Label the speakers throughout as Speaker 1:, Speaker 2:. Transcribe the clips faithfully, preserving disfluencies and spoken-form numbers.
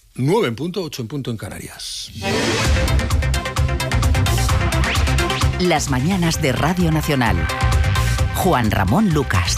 Speaker 1: nueve en punto, ocho en punto en Canarias.
Speaker 2: Las mañanas de Radio Nacional. Juan Ramón Lucas.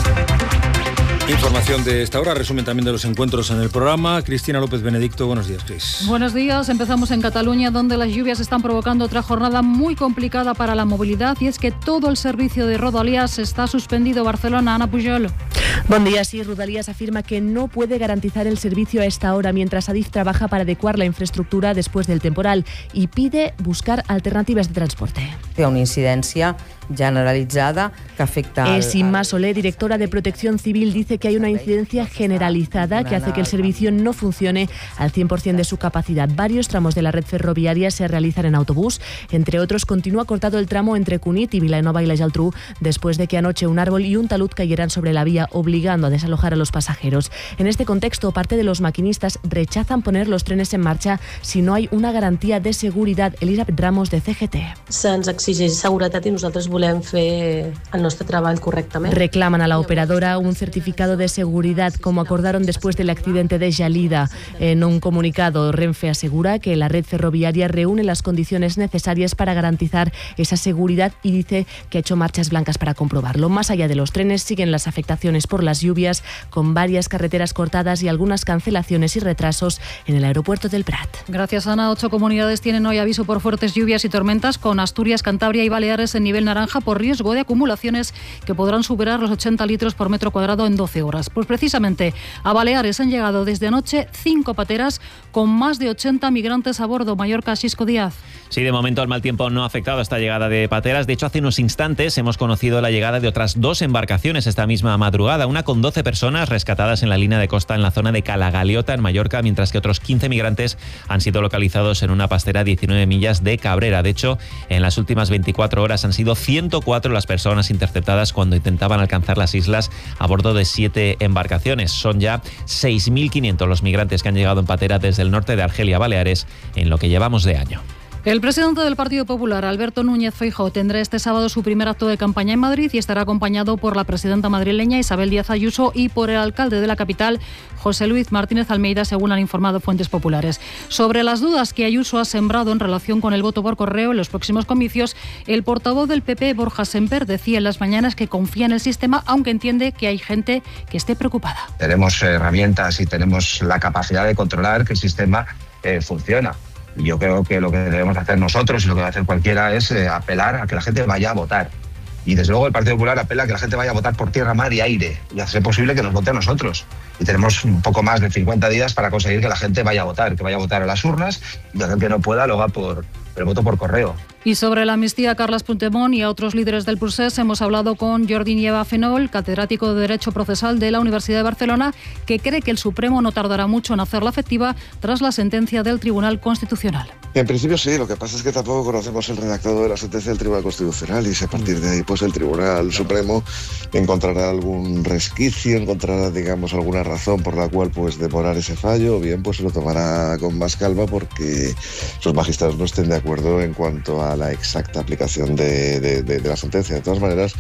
Speaker 1: Información de esta hora, resumen también de los encuentros en el programa. Cristina López Benedicto, buenos días, Cris.
Speaker 3: Buenos días, empezamos en Cataluña, donde las lluvias están provocando otra jornada muy complicada para la movilidad, y es que todo el servicio de Rodalies está suspendido. Barcelona, Ana Pujol.
Speaker 4: Buen día, sí, Rodalies afirma que no puede garantizar el servicio a esta hora, mientras Adif trabaja para adecuar la infraestructura después del temporal y pide buscar alternativas de transporte.
Speaker 5: Hi ha una incidència generalitzada que afecta...
Speaker 4: Es Inma Solé, directora de Protección Civil, dice que hay una incidencia generalizada que hace que el servicio no funcione al cien por ciento de su capacidad. Varios tramos de la red ferroviaria se realizan en autobús. Entre otros, continúa cortado el tramo entre Cunit y Vilanova y la Geltrú después de que anoche un árbol y un talud cayeran sobre la vía, obligando a desalojar a los pasajeros. En este contexto, parte de los maquinistas rechazan poner los trenes en marcha si no hay una garantía de seguridad. Elisabeth Ramos, de C G T.
Speaker 6: Se'ns exigeix seguretat i nosaltres volem fer el nostre treball correctament.
Speaker 4: Reclaman a la operadora un certificado de seguridad, como acordaron después del accidente de Gelida. En un comunicado, Renfe asegura que la red ferroviaria reúne las condiciones necesarias para garantizar esa seguridad y dice que ha hecho marchas blancas para comprobarlo. Más allá de los trenes, siguen las afectaciones por las lluvias, con varias carreteras cortadas y algunas cancelaciones y retrasos en el aeropuerto del Prat.
Speaker 3: Gracias, Ana. Ocho comunidades tienen hoy aviso por fuertes lluvias y tormentas, con Asturias, Cantabria y Baleares en nivel naranja por riesgo de acumulaciones que podrán superar los ochenta litros por metro cuadrado en doce horas. Pues precisamente a Baleares han llegado desde anoche cinco pateras con más de ochenta migrantes a bordo. Mallorca, Xisco Díaz.
Speaker 7: Sí, de momento el mal tiempo no ha afectado a esta llegada de pateras. De hecho, hace unos instantes hemos conocido la llegada de otras dos embarcaciones esta misma madrugada, una con doce personas rescatadas en la línea de costa en la zona de Calagaliota, en Mallorca, mientras que otros quince migrantes han sido localizados en una pastera a diecinueve millas de Cabrera. De hecho, en las últimas veinticuatro horas han sido ciento cuatro las personas interceptadas cuando intentaban alcanzar las islas a bordo de siete embarcaciones. Son ya seis mil quinientos los migrantes que han llegado en patera desde el norte de Argelia a Baleares en lo que llevamos de año.
Speaker 3: El presidente del Partido Popular, Alberto Núñez Feijóo, tendrá este sábado su primer acto de campaña en Madrid y estará acompañado por la presidenta madrileña Isabel Díaz Ayuso y por el alcalde de la capital, José Luis Martínez Almeida, según han informado fuentes populares. Sobre las dudas que Ayuso ha sembrado en relación con el voto por correo en los próximos comicios, el portavoz del P P, Borja Semper, decía en las mañanas que confía en el sistema, aunque entiende que hay gente que esté preocupada.
Speaker 8: Tenemos herramientas y tenemos la capacidad de controlar que el sistema eh, funciona. Yo creo que lo que debemos hacer nosotros y lo que debe hacer cualquiera es eh, apelar a que la gente vaya a votar. Y desde luego el Partido Popular apela a que la gente vaya a votar por tierra, mar y aire y hacer posible que nos vote a nosotros. Y tenemos un poco más de cincuenta días para conseguir que la gente vaya a votar, que vaya a votar a las urnas y aquel que no pueda lo haga por el voto por correo.
Speaker 3: Y sobre la amnistía a Carles Puigdemont y a otros líderes del procés, hemos hablado con Jordi Nieva Fenol, catedrático de Derecho Procesal de la Universidad de Barcelona, que cree que el Supremo no tardará mucho en hacerla efectiva tras la sentencia del Tribunal Constitucional.
Speaker 9: En principio sí, lo que pasa es que tampoco conocemos el redactado de la sentencia del Tribunal Constitucional y si a partir de ahí pues el Tribunal Supremo encontrará algún resquicio, encontrará digamos alguna razón por la cual pues demorar ese fallo, o bien pues se lo tomará con más calma porque los magistrados no estén de acuerdo en cuanto a la exacta aplicación de, de, de, de la sentencia. De todas maneras,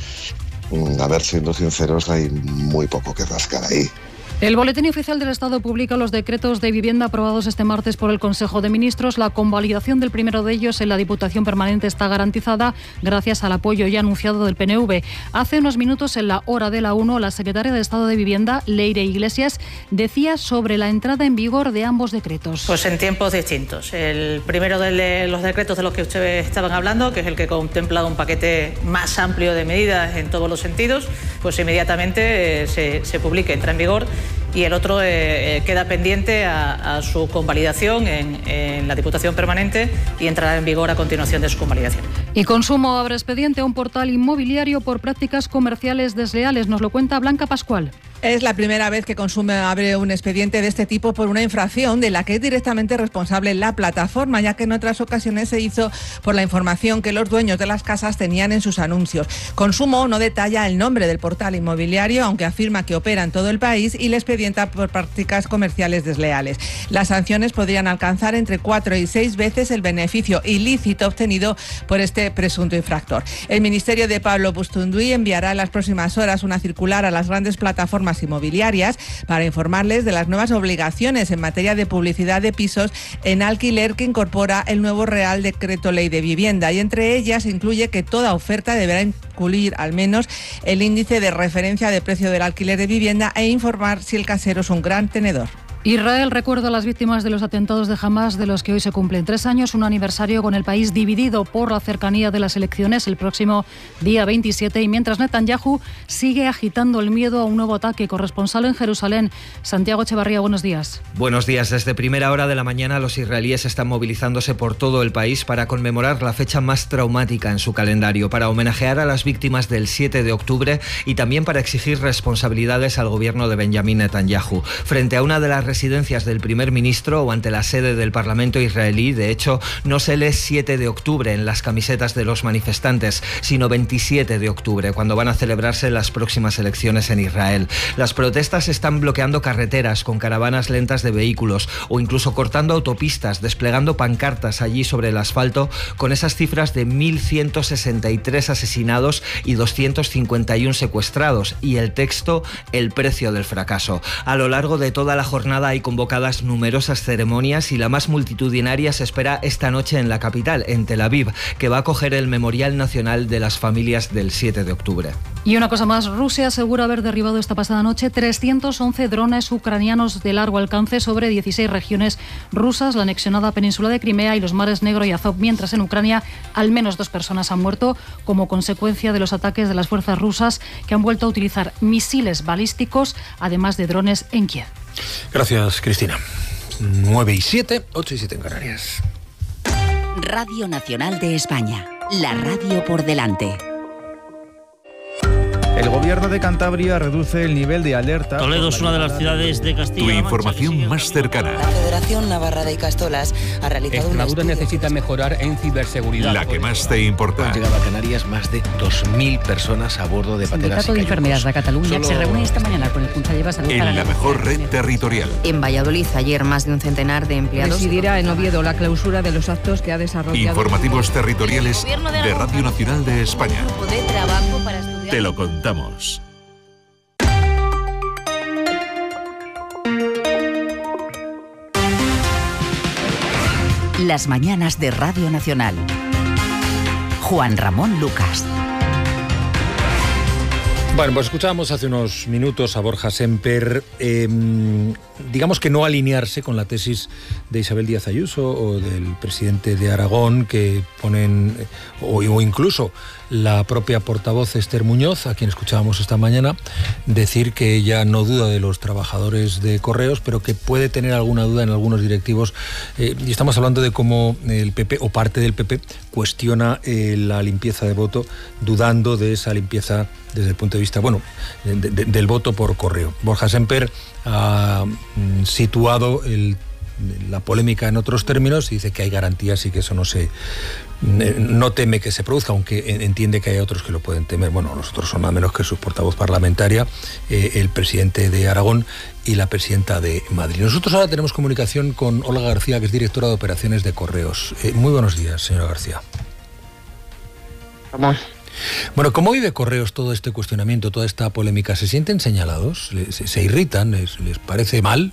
Speaker 9: a ver, siendo sinceros, hay muy poco que rascar ahí.
Speaker 3: El Boletín Oficial del Estado publica los decretos de vivienda aprobados este martes por el Consejo de Ministros. La convalidación del primero de ellos en la Diputación Permanente está garantizada gracias al apoyo ya anunciado del P N V. Hace unos minutos, en la hora de la una, la secretaria de Estado de Vivienda, Leire Iglesias, decía sobre la entrada en vigor de ambos decretos.
Speaker 10: Pues en tiempos distintos. El primero de los decretos de los que ustedes estaban hablando, que es el que contempla un paquete más amplio de medidas en todos los sentidos, pues inmediatamente se, se publica, entra en vigor. Y el otro eh, queda pendiente a, a su convalidación en, en la Diputación Permanente y entrará en vigor a continuación de su convalidación.
Speaker 3: Y Consumo abre expediente a un portal inmobiliario por prácticas comerciales desleales. Nos lo cuenta Blanca Pascual.
Speaker 11: Es la primera vez que Consumo abre un expediente de este tipo por una infracción de la que es directamente responsable la plataforma, ya que en otras ocasiones se hizo por la información que los dueños de las casas tenían en sus anuncios. Consumo no detalla el nombre del portal inmobiliario, aunque afirma que opera en todo el país y le expedienta por prácticas comerciales desleales. Las sanciones podrían alcanzar entre cuatro y seis veces el beneficio ilícito obtenido por este presunto infractor. El Ministerio de Pablo Bustunduy enviará en las próximas horas una circular a las grandes plataformas plataformas inmobiliarias para informarles de las nuevas obligaciones en materia de publicidad de pisos en alquiler que incorpora el nuevo Real Decreto Ley de Vivienda, y entre ellas incluye que toda oferta deberá incluir al menos el índice de referencia de precio del alquiler de vivienda e informar si el casero es un gran tenedor.
Speaker 3: Israel recuerda a las víctimas de los atentados de Hamás, de los que hoy se cumplen tres años, un aniversario con el país dividido por la cercanía de las elecciones el próximo día veintisiete, y mientras Netanyahu sigue agitando el miedo a un nuevo ataque. Corresponsal en Jerusalén, Santiago Echevarría, buenos días.
Speaker 12: Buenos días. Desde primera hora de la mañana los israelíes están movilizándose por todo el país para conmemorar la fecha más traumática en su calendario, para homenajear a las víctimas del siete de octubre y también para exigir responsabilidades al gobierno de Benjamín Netanyahu. Frente a una de las residencias del primer ministro o ante la sede del Parlamento israelí, de hecho, no se lee siete de octubre en las camisetas de los manifestantes, sino veintisiete de octubre, cuando van a celebrarse las próximas elecciones en Israel. Las protestas están bloqueando carreteras con caravanas lentas de vehículos o incluso cortando autopistas, desplegando pancartas allí sobre el asfalto con esas cifras de mil ciento sesenta y tres asesinados y doscientos cincuenta y uno secuestrados, y el texto "El precio del fracaso". A lo largo de toda la jornada hay convocadas numerosas ceremonias y la más multitudinaria se espera esta noche en la capital, en Tel Aviv, que va a acoger el Memorial Nacional de las Familias del siete de octubre.
Speaker 3: Y una cosa más, Rusia asegura haber derribado esta pasada noche trescientos once drones ucranianos de largo alcance sobre dieciséis regiones rusas, la anexionada península de Crimea y los mares Negro y Azov, mientras en Ucrania al menos dos personas han muerto como consecuencia de los ataques de las fuerzas rusas, que han vuelto a utilizar misiles balísticos, además de drones en Kiev.
Speaker 1: Gracias, Cristina. nueve y siete, ocho y siete en Canarias.
Speaker 2: Radio Nacional de España, la radio por delante.
Speaker 13: El gobierno de Cantabria reduce el nivel de alerta.
Speaker 14: Toledo es una de las ciudades de Castilla.
Speaker 15: Tu información más cercana.
Speaker 16: La Federación Navarra de Icastolas ha realizado un
Speaker 17: Extremadura necesita mejorar en ciberseguridad.
Speaker 15: La que más te importa.
Speaker 18: Han llegado a Canarias más de dos mil personas a bordo de pateras.
Speaker 19: El Sindicato de Enfermeras de Cataluña Solo... se reúne esta mañana con el Conseller de Salud.
Speaker 15: En la mejor red territorial.
Speaker 20: En Valladolid, ayer más de un centenar de empleados.
Speaker 21: Presidirá en Oviedo la clausura de los actos que ha desarrollado.
Speaker 15: Informativos territoriales de Radio Nacional de España.
Speaker 20: De trabajo para estudiar.
Speaker 15: Te lo contamos.
Speaker 2: Las mañanas de Radio Nacional. Juan Ramón Lucas.
Speaker 1: Bueno, pues escuchábamos hace unos minutos a Borja Semper, eh, digamos que no alinearse con la tesis de Isabel Díaz Ayuso o del presidente de Aragón, que ponen, o, o incluso la propia portavoz Esther Muñoz, a quien escuchábamos esta mañana, decir que ella no duda de los trabajadores de Correos, pero que puede tener alguna duda en algunos directivos. Eh, y estamos hablando de cómo el P P, o parte del P P, cuestiona eh, la limpieza de voto, dudando de esa limpieza desde el punto de vista, bueno, de, de, del voto por correo. Borja Semper ha mm, situado el, la polémica en otros términos y dice que hay garantías y que eso no se no teme que se produzca, aunque entiende que hay otros que lo pueden temer. Bueno, los otros son nada menos que su portavoz parlamentaria, eh, el presidente de Aragón y la presidenta de Madrid. Nosotros ahora tenemos comunicación con Olga García, que es directora de operaciones de Correos. Eh, muy buenos días, señora García.
Speaker 22: Vamos.
Speaker 1: Bueno, ¿cómo vive Correos todo este cuestionamiento, toda esta polémica? ¿Se sienten señalados? ¿Se, se irritan? ¿Les, les parece mal?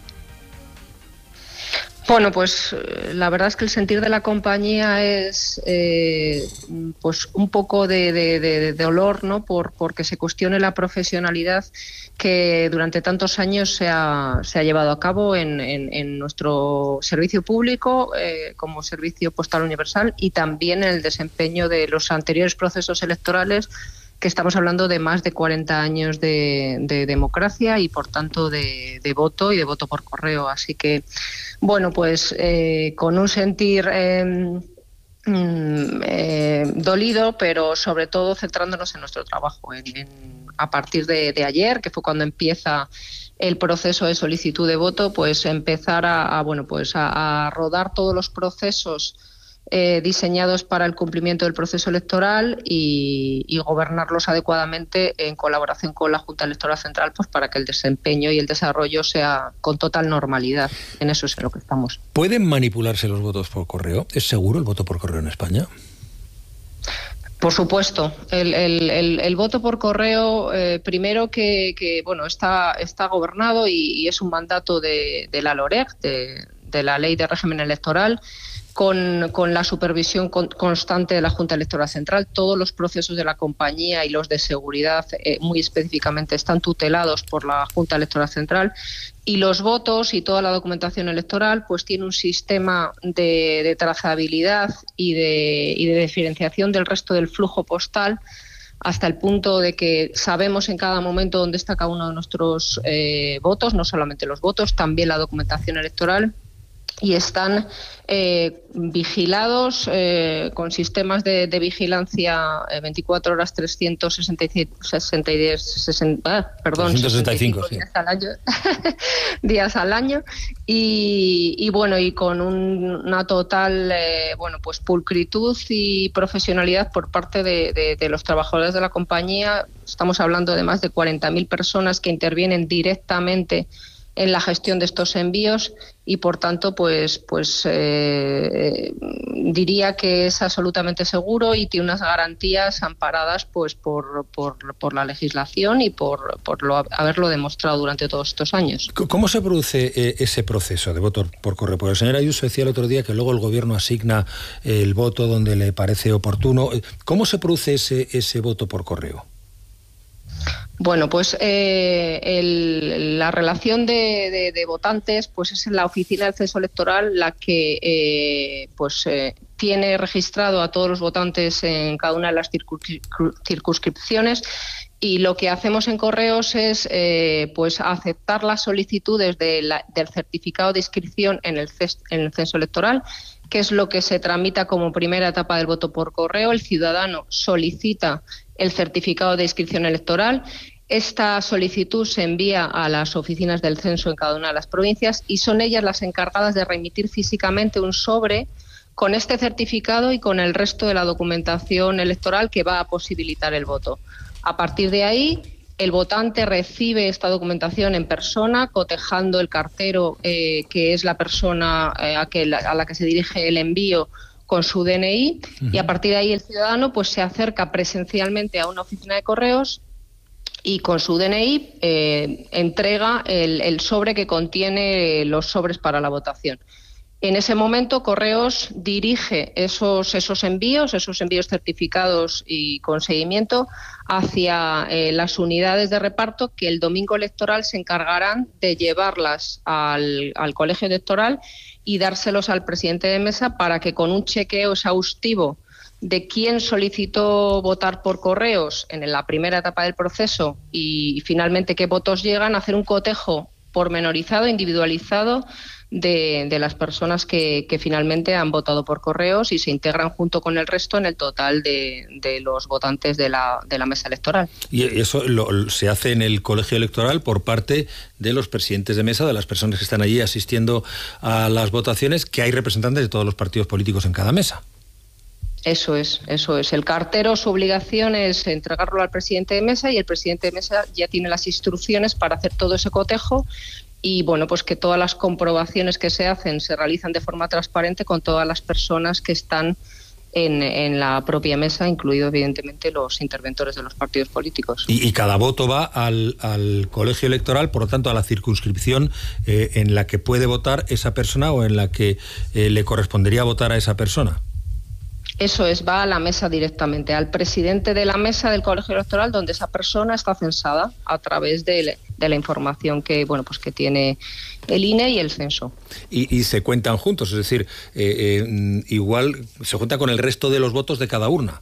Speaker 22: Bueno, pues la verdad es que el sentir de la compañía es eh, pues un poco de, de, de, de dolor, ¿no? Por, porque se cuestione la profesionalidad que durante tantos años se ha, se ha llevado a cabo en, en, en nuestro servicio público eh, como servicio postal universal, y también en el desempeño de los anteriores procesos electorales, que estamos hablando de más de cuarenta años de, de democracia y, por tanto, de, de voto y de voto por correo. Así que, bueno, pues eh, con un sentir eh, eh, dolido, pero sobre todo centrándonos en nuestro trabajo. En, en, a partir de, de ayer, que fue cuando empieza el proceso de solicitud de voto, pues empezar a, a bueno, pues a, a rodar todos los procesos Eh, diseñados para el cumplimiento del proceso electoral y, y gobernarlos adecuadamente en colaboración con la Junta Electoral Central, pues para que el desempeño y el desarrollo sea con total normalidad. En eso es en lo que estamos.
Speaker 1: ¿Pueden manipularse los votos por correo? ¿Es seguro el voto por correo en España?
Speaker 22: Por supuesto, el, el, el, el voto por correo, eh, primero que, que bueno está, está gobernado y, y es un mandato de, de la LOREG, de, de la Ley de Régimen Electoral, con, con la supervisión con, constante de la Junta Electoral Central. Todos los procesos de la compañía y los de seguridad, eh, muy específicamente, están tutelados por la Junta Electoral Central. Y los votos y toda la documentación electoral pues tiene un sistema de, de trazabilidad y de, y de diferenciación del resto del flujo postal, hasta el punto de que sabemos en cada momento dónde está cada uno de nuestros eh, votos, no solamente los votos, también la documentación electoral, y están eh, vigilados eh, con sistemas de, de vigilancia eh, veinticuatro horas, trescientos sesenta y cinco, sesenta, sesenta, ah, perdón,
Speaker 1: trescientos sesenta y cinco, sí.
Speaker 22: días al año, días al año y, y bueno, y con un, una total eh, bueno, pues pulcritud y profesionalidad por parte de, de, de los trabajadores de la compañía. Estamos hablando de más de cuarenta mil personas que intervienen directamente en la gestión de estos envíos y, por tanto, pues, pues eh, diría que es absolutamente seguro y tiene unas garantías amparadas pues por, por, por la legislación y por, por lo, haberlo demostrado durante todos estos años.
Speaker 1: ¿Cómo se produce eh, ese proceso de voto por correo? Porque el señor Ayuso decía el otro día que luego el Gobierno asigna el voto donde le parece oportuno. ¿Cómo se produce ese, ese voto por correo?
Speaker 22: Bueno, pues eh, el, la relación de, de, de votantes pues es en la oficina del censo electoral la que eh, pues eh, tiene registrado a todos los votantes en cada una de las circunscripciones, y lo que hacemos en Correos es eh, pues aceptar las solicitudes de la, del certificado de inscripción en el, ces, en el censo electoral, que es lo que se tramita como primera etapa del voto por correo. El ciudadano solicita el certificado de inscripción electoral. Esta solicitud se envía a las oficinas del censo en cada una de las provincias y son ellas las encargadas de remitir físicamente un sobre con este certificado y con el resto de la documentación electoral que va a posibilitar el voto. A partir de ahí, el votante recibe esta documentación en persona, cotejando el cartero, eh, que es la persona eh, a, que, a la que se dirige el envío, con su D N I, uh-huh. y a partir de ahí el ciudadano pues se acerca presencialmente a una oficina de correos y con su D N I eh, entrega el, el sobre que contiene los sobres para la votación. En ese momento, Correos dirige esos, esos envíos, esos envíos certificados y con seguimiento hacia eh, las unidades de reparto que el domingo electoral se encargarán de llevarlas al, al colegio electoral y dárselos al presidente de mesa para que, con un chequeo exhaustivo de quién solicitó votar por correos en la primera etapa del proceso y finalmente qué votos llegan, hacer un cotejo pormenorizado, individualizado de, de las personas que, que finalmente han votado por correos y se integran junto con el resto en el total de, de los votantes de la, de la mesa electoral.
Speaker 1: Y eso lo, se hace en el colegio electoral por parte de los presidentes de mesa, de las personas que están allí asistiendo a las votaciones, que hay representantes de todos los partidos políticos en cada mesa.
Speaker 22: Eso es, eso es. El cartero, su obligación es entregarlo al presidente de mesa y el presidente de mesa ya tiene las instrucciones para hacer todo ese cotejo y, bueno, pues que todas las comprobaciones que se hacen se realizan de forma transparente con todas las personas que están en, en la propia mesa, incluido evidentemente los interventores de los partidos políticos.
Speaker 1: Y, y cada voto va al, al colegio electoral, por lo tanto a la circunscripción eh, en la que puede votar esa persona o en la que eh, le correspondería votar a esa persona.
Speaker 22: Eso es, va a la mesa directamente, al presidente de la mesa del colegio electoral, donde esa persona está censada a través de, de la información que, bueno, pues que tiene el I N E y el censo.
Speaker 1: Y, y se cuentan juntos, es decir, eh, eh, igual se cuenta con el resto de los votos de cada urna.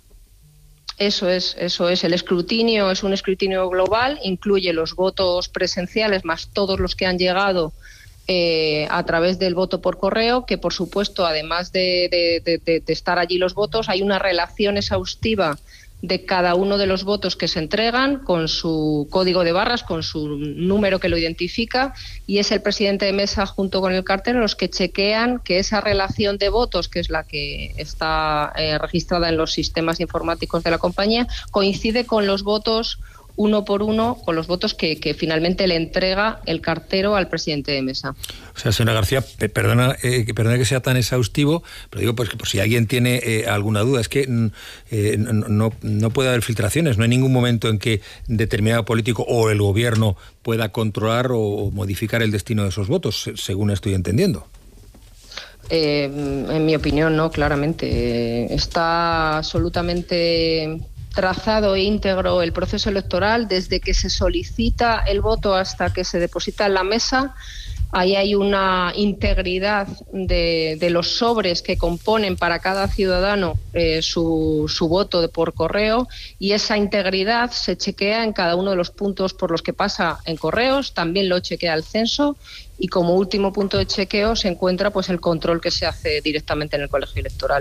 Speaker 22: Eso es, eso es. El escrutinio es un escrutinio global, incluye los votos presenciales más todos los que han llegado Eh, a través del voto por correo, que por supuesto, además de, de, de, de estar allí los votos, hay una relación exhaustiva de cada uno de los votos que se entregan con su código de barras, con su número que lo identifica, y es el presidente de mesa junto con el cartero los que chequean que esa relación de votos, que es la que está eh, registrada en los sistemas informáticos de la compañía, coincide con los votos uno por uno con los votos que, que finalmente le entrega el cartero al presidente de mesa.
Speaker 1: O sea, señora García, perdona, eh, perdona que sea tan exhaustivo, pero digo, pues que por si alguien tiene eh, alguna duda, es que eh, no, no puede haber filtraciones, no hay ningún momento en que determinado político o el gobierno pueda controlar o modificar el destino de esos votos, según estoy entendiendo.
Speaker 22: Eh, en mi opinión, no, claramente. Está absolutamente trazado e íntegro el proceso electoral desde que se solicita el voto hasta que se deposita en la mesa. Ahí hay una integridad de, de los sobres que componen para cada ciudadano eh, su, su voto de, por correo, y esa integridad se chequea en cada uno de los puntos por los que pasa en correos, también lo chequea el censo, y como último punto de chequeo se encuentra pues el control que se hace directamente en el colegio electoral.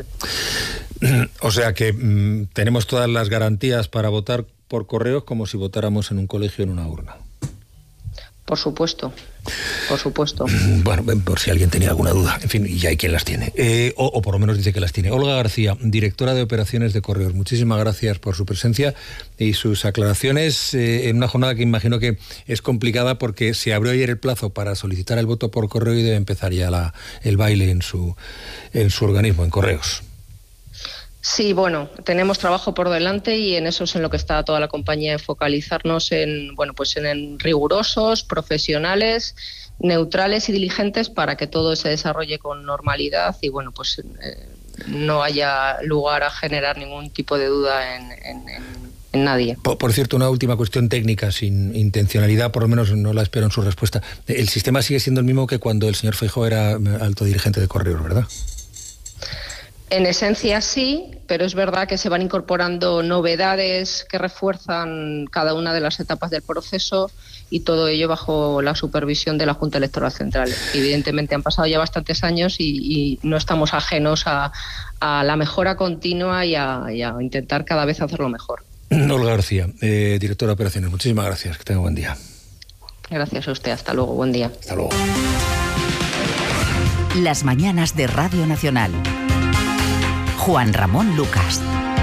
Speaker 1: O sea que mmm, tenemos todas las garantías para votar por correos como si votáramos en un colegio en una urna.
Speaker 22: Por supuesto, por supuesto.
Speaker 1: Bueno, por si alguien tenía alguna duda. En fin, y hay quien las tiene. Eh, o, o por lo menos dice que las tiene. Olga García, directora de operaciones de Correos. Muchísimas gracias por su presencia y sus aclaraciones eh, en una jornada que imagino que es complicada porque se abrió ayer el plazo para solicitar el voto por correo y debe empezar ya la, el baile en su, en su organismo, en Correos.
Speaker 22: Sí, bueno, tenemos trabajo por delante y en eso es en lo que está toda la compañía, en focalizarnos en, bueno, pues en, en rigurosos, profesionales, neutrales y diligentes para que todo se desarrolle con normalidad y, bueno, pues eh, no haya lugar a generar ningún tipo de duda en, en, en, en nadie.
Speaker 1: Por, por cierto, una última cuestión técnica, sin intencionalidad, por lo menos no la espero en su respuesta. El sistema sigue siendo el mismo que cuando el señor Feijóo era alto dirigente de Correos, ¿verdad?
Speaker 22: En esencia sí, pero es verdad que se van incorporando novedades que refuerzan cada una de las etapas del proceso y todo ello bajo la supervisión de la Junta Electoral Central. Evidentemente han pasado ya bastantes años y, y no estamos ajenos a, a la mejora continua y a, y a intentar cada vez hacerlo mejor.
Speaker 1: Olga García, eh, directora de operaciones, muchísimas gracias, que tenga buen día.
Speaker 22: Gracias a usted, hasta luego, buen día.
Speaker 1: Hasta luego.
Speaker 2: Las mañanas de Radio Nacional. Juan Ramón Lucas.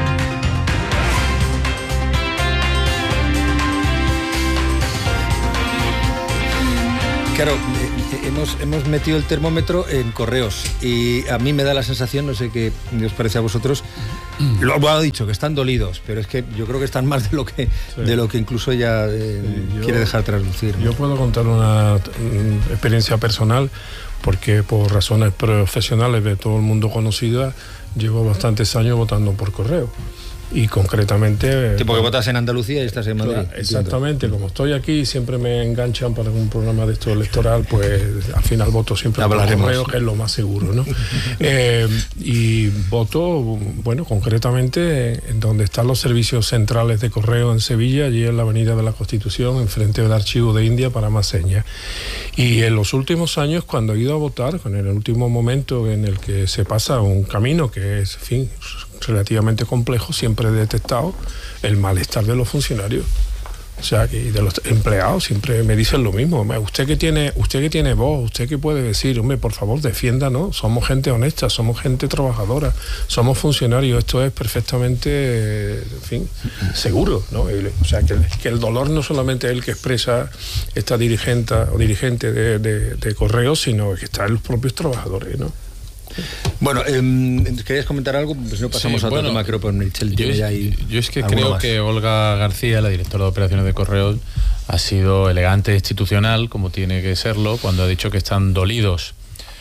Speaker 1: Claro, eh, hemos, hemos metido el termómetro en Correos y a mí me da la sensación, no sé qué os parece a vosotros, lo, lo ha dicho, que están dolidos, pero es que yo creo que están más de lo que, sí. de lo que incluso ella eh, sí, yo, quiere dejar traslucir, ¿no?
Speaker 5: Yo puedo contar una um, experiencia personal, porque por razones profesionales de todo el mundo conocida, llevo bastantes años votando por correo. Y concretamente...
Speaker 1: Sí, porque votas en Andalucía y estás en Madrid.
Speaker 5: Claro, exactamente, como estoy aquí y siempre me enganchan para un programa de esto electoral, pues al final voto siempre por correo, que es lo más seguro, ¿no? eh, y voto, bueno, concretamente en donde están los servicios centrales de correo en Sevilla, allí en la Avenida de la Constitución, enfrente del Archivo de India para más señas. Y en los últimos años, cuando he ido a votar, en el último momento en el que se pasa un camino que es, en fin, relativamente complejo, siempre he detectado el malestar de los funcionarios, o sea, y de los empleados, siempre me dicen lo mismo. Usted que tiene, usted que tiene voz, usted que puede decir, hombre, por favor, defiéndanos, somos gente honesta, somos gente trabajadora, somos funcionarios, esto es perfectamente, en fin, seguro, ¿no? O sea, que, que el dolor no solamente es el que expresa esta dirigente o dirigente de, de, de Correos, sino que está en los propios trabajadores, ¿no?
Speaker 1: Bueno, eh, ¿querías comentar algo? Pues no pasamos sí, a otro bueno, tema, creo, por Michel.
Speaker 6: Yo, es, yo es que creo más. que Olga García, la directora de operaciones de Correos, ha sido elegante e institucional, como tiene que serlo, cuando ha dicho que están dolidos,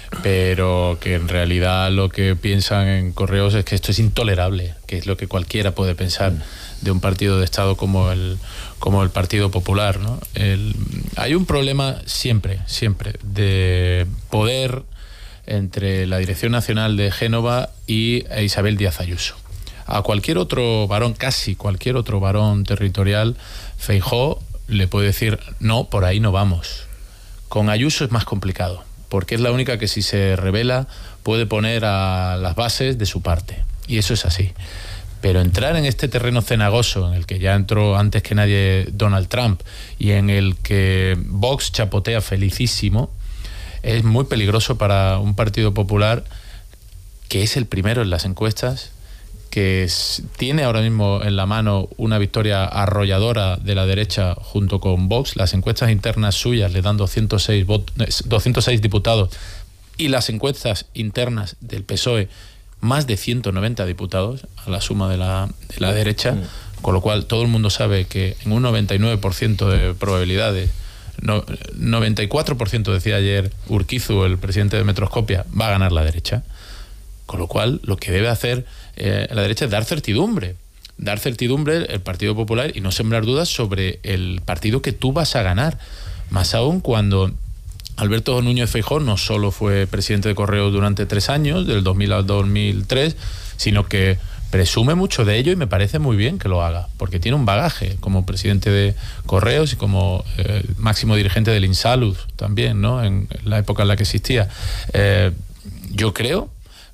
Speaker 6: pero que en realidad lo que piensan en Correos es que esto es intolerable, que es lo que cualquiera puede pensar de un partido de Estado como el, como el Partido Popular, ¿no? El, hay un problema siempre, siempre, de poder entre la Dirección Nacional de Génova y Isabel Díaz Ayuso. A cualquier otro varón, casi cualquier otro varón territorial, Feijóo le puede decir, no, por ahí no vamos. Con Ayuso es más complicado, porque es la única que si se revela puede poner a las bases de su parte, y eso es así. Pero entrar en este terreno cenagoso, en el que ya entró antes que nadie Donald Trump, y en el que Vox chapotea felicísimo, es muy peligroso para un Partido Popular que es el primero en las encuestas, que es, tiene ahora mismo en la mano una victoria arrolladora de la derecha junto con Vox. Las encuestas internas suyas le dan doscientos seis, vot- doscientos seis diputados, y las encuestas internas del P S O E más de ciento noventa diputados a la suma de la, de la derecha, con lo cual todo el mundo sabe que en un noventa y nueve por ciento de probabilidades, no, noventa y cuatro por ciento decía ayer Urquizu, el presidente de Metroscopia, va a ganar la derecha. Con lo cual, lo que debe hacer eh, la derecha es dar certidumbre. Dar certidumbre el Partido Popular y no sembrar dudas sobre el partido que tú vas a ganar. Más aún cuando Alberto Núñez Feijóo no solo fue presidente de Correos durante tres años, del dos mil al dos mil tres, sino que presume mucho de ello, y me parece muy bien que lo haga, porque tiene un bagaje como presidente de Correos y como eh, máximo dirigente del Insalud también, ¿no? En, en la época en la que existía. Eh, yo creo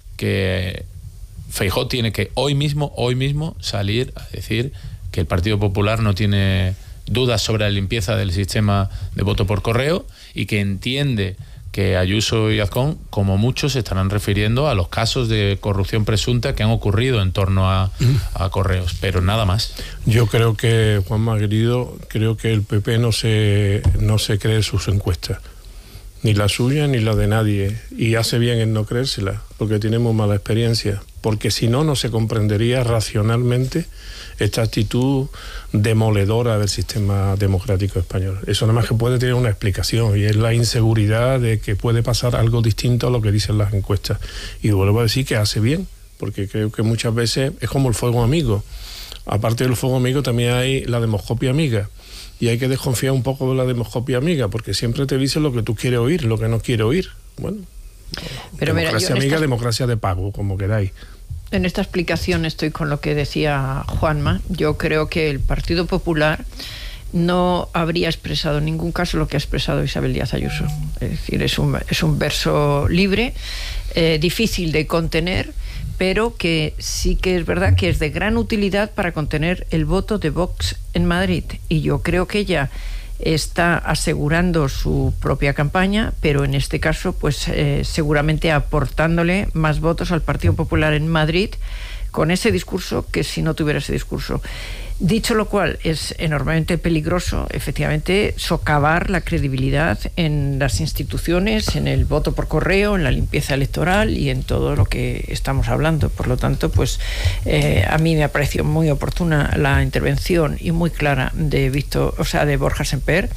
Speaker 6: que Feijóo tiene que hoy mismo, hoy mismo salir a decir que el Partido Popular no tiene dudas sobre la limpieza del sistema de voto por correo, y que entiende que Ayuso y Azcón, como muchos, se estarán refiriendo a los casos de corrupción presunta que han ocurrido en torno a, a Correos, pero nada más.
Speaker 5: Yo creo que, Juanma querido, creo que el P P no se, no se cree sus encuestas. Ni la suya ni la de nadie, y hace bien en no creérsela, porque tenemos mala experiencia, porque si no, no se comprendería racionalmente esta actitud demoledora del sistema democrático español. Eso nada más que puede tener una explicación, y es la inseguridad de que puede pasar algo distinto a lo que dicen las encuestas. Y vuelvo a decir que hace bien, porque creo que muchas veces es como el fuego amigo. Aparte del fuego amigo también hay la demoscopia amiga. Y hay que desconfiar un poco de la demoscopia amiga, porque siempre te dicen lo que tú quieres oír, lo que no quieres oír. Bueno,
Speaker 4: pero
Speaker 5: democracia
Speaker 4: mira, yo
Speaker 5: amiga,
Speaker 4: esta,
Speaker 5: democracia de pago, como queráis.
Speaker 4: En esta explicación estoy con lo que decía Juanma. Yo creo que el Partido Popular no habría expresado en ningún caso lo que ha expresado Isabel Díaz Ayuso. Es decir, es un, es un verso libre, eh, difícil de contener, pero que sí que es verdad que es de gran utilidad para contener el voto de Vox en Madrid. Y yo creo que ella está asegurando su propia campaña, pero en este caso, pues eh, seguramente aportándole más votos al Partido Popular en Madrid con ese discurso que si no tuviera ese discurso. Dicho lo cual, es enormemente peligroso, efectivamente, socavar la credibilidad en las instituciones, en el voto por correo, en la limpieza electoral y en todo lo que estamos hablando. Por lo tanto, pues eh, a mí me ha parecido muy oportuna la intervención y muy clara de Víctor, o sea, de Borja Semper.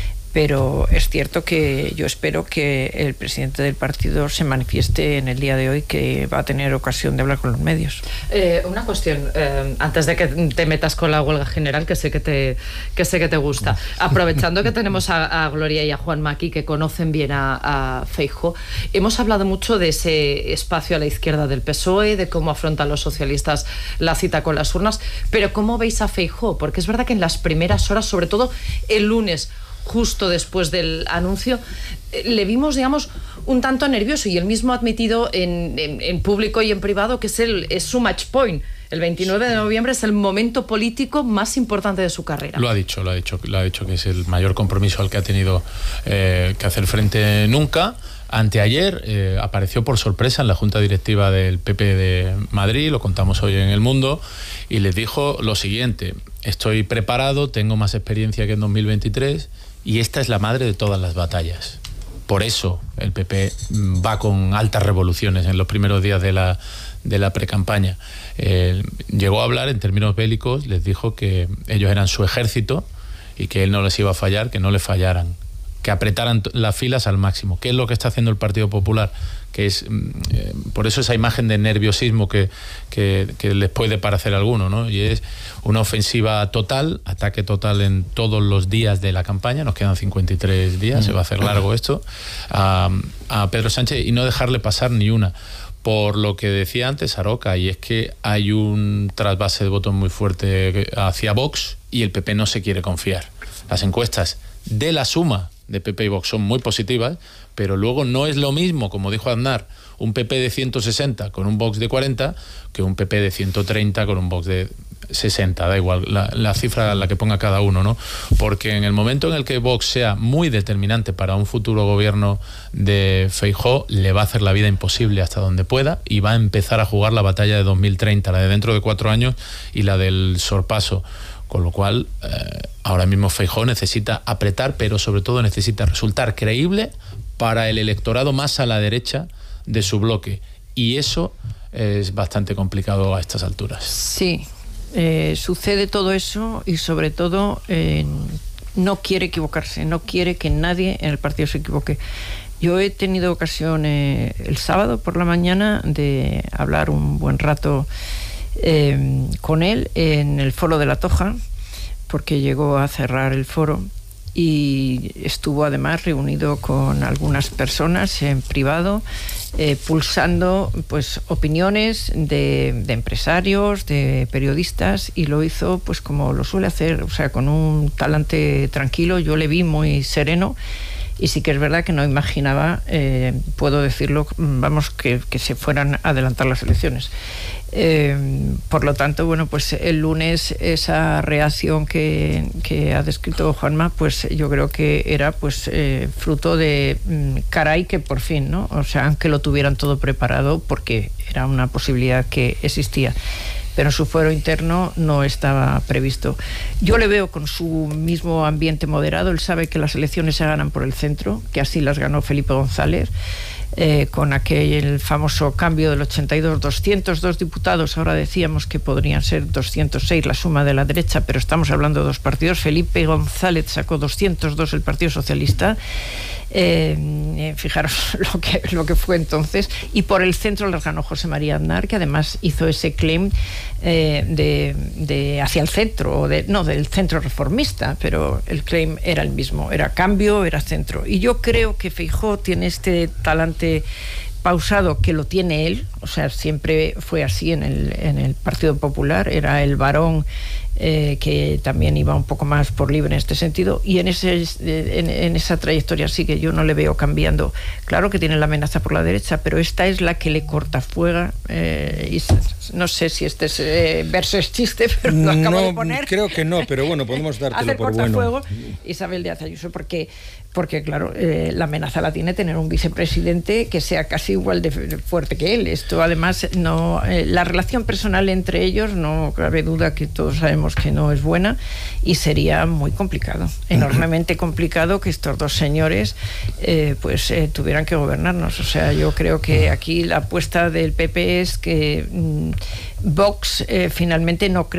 Speaker 4: Pero es cierto que yo espero que el presidente del partido se manifieste en el día de hoy, que va a tener ocasión de hablar con los medios.
Speaker 7: Eh, una cuestión, eh, antes de que te metas con la huelga general, que sé que te, que sé que te gusta. Aprovechando que tenemos a, a Gloria y a Juanma aquí, que conocen bien a, a Feijóo, hemos hablado mucho de ese espacio a la izquierda del P S O E, de cómo afrontan los socialistas la cita con las urnas, pero ¿cómo veis a Feijóo? Porque es verdad que en las primeras horas, sobre todo el lunes, justo después del anuncio, le vimos, digamos, un tanto nervioso, y él mismo ha admitido en, en, en público y en privado que es, el, es su match point. El veintinueve de noviembre es el momento político más importante de su carrera.
Speaker 6: Lo ha dicho, lo ha dicho, lo ha dicho que es el mayor compromiso al que ha tenido eh, que hacer frente nunca. Anteayer eh, apareció por sorpresa en la Junta Directiva del P P de Madrid, lo contamos hoy en El Mundo, y les dijo lo siguiente: estoy preparado, tengo más experiencia que en dos mil veintitrés, y esta es la madre de todas las batallas. Por eso el P P va con altas revoluciones en los primeros días de la, de la precampaña. Eh, llegó a hablar en términos bélicos, les dijo que ellos eran su ejército y que él no les iba a fallar, que no le fallaran, que apretaran las filas al máximo. ¿Qué es lo que está haciendo el Partido Popular? Que es eh, por eso esa imagen de nerviosismo que, que, que les puede parecer a alguno, ¿no? Y es una ofensiva total, ataque total en todos los días de la campaña. Nos quedan cincuenta y tres días, mm. se va a hacer largo esto, a, a Pedro Sánchez, y no dejarle pasar ni una. Por lo que decía antes Aroca, y es que hay un trasvase de votos muy fuerte hacia Vox y el P P no se quiere confiar. Las encuestas de la suma de P P y Vox son muy positivas, pero luego no es lo mismo, como dijo Aznar, un P P de ciento sesenta con un Vox de cuarenta que un P P de ciento treinta con un Vox de sesenta, da igual la, la cifra la que ponga cada uno, ¿no? Porque en el momento en el que Vox sea muy determinante para un futuro gobierno de Feijóo, le va a hacer la vida imposible hasta donde pueda y va a empezar a jugar la batalla de dos mil treinta, la de dentro de cuatro años y la del sorpaso. Con lo cual, eh, ahora mismo Feijóo necesita apretar, pero sobre todo necesita resultar creíble para el electorado más a la derecha de su bloque. Y eso es bastante complicado a estas alturas.
Speaker 4: Sí. Eh, sucede todo eso y sobre todo eh, no quiere equivocarse, no quiere que nadie en el partido se equivoque. Yo he tenido ocasión eh, el sábado por la mañana de hablar un buen rato eh, con él en el foro de La Toja, porque llegó a cerrar el foro y estuvo además reunido con algunas personas en privado, eh, pulsando pues opiniones de, de empresarios, de periodistas, y lo hizo pues como lo suele hacer, o sea, con un talante tranquilo. Yo le vi muy sereno y sí que es verdad que no imaginaba, eh, puedo decirlo, vamos, que, que se fueran a adelantar las elecciones. Eh, por lo tanto, bueno, pues el lunes esa reacción que, que ha descrito Juanma, pues yo creo que era pues eh, fruto de mm, caray que por fin, ¿no? O sea, aunque lo tuvieran todo preparado, porque era una posibilidad que existía, pero en su fuero interno no estaba previsto. Yo le veo con su mismo ambiente moderado. Él sabe que las elecciones se ganan por el centro, que así las ganó Felipe González, eh, con aquel famoso cambio del ochenta y dos, doscientos dos diputados. Ahora decíamos que podrían ser doscientos seis la suma de la derecha, pero estamos hablando de dos partidos. Felipe González sacó doscientos dos el Partido Socialista. Eh, fijaros lo que, lo que fue entonces, y por el centro las ganó José María Aznar, que además hizo ese claim eh, de, de hacia el centro, o de, no, del centro reformista, pero el claim era el mismo, era cambio, era centro. Y yo creo que Feijóo tiene este talante pausado, que lo tiene él, o sea, siempre fue así en el, en el Partido Popular, era el varón eh, que también iba un poco más por libre en este sentido, y en, ese, en, en esa trayectoria sí que yo no le veo cambiando. Claro que tiene la amenaza por la derecha, pero esta es la que le corta fuego, eh, y no sé si este es, eh, verso es chiste, pero lo acabo
Speaker 1: no,
Speaker 4: de poner.
Speaker 1: Creo que no, pero bueno, podemos dártelo por bueno.
Speaker 4: Fuego, Isabel Díaz Ayuso, porque porque claro, eh, la amenaza la tiene tener un vicepresidente que sea casi igual de fuerte que él. Esto además, no, eh, la relación personal entre ellos, no cabe duda que todos sabemos que no es buena, y sería muy complicado, enormemente complicado, que estos dos señores eh, pues eh, tuvieran que gobernarnos. O sea, yo creo que aquí la apuesta del P P es que mmm, Vox eh, finalmente no cree